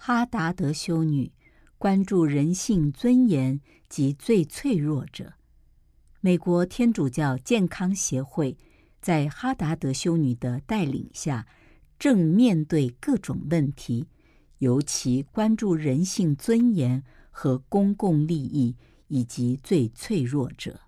哈达德修女关注人性尊严及最脆弱者。美国天主教健康协会在哈达德修女的带领下，正面对各种问题，尤其关注人性尊严和公共利益以及最脆弱者。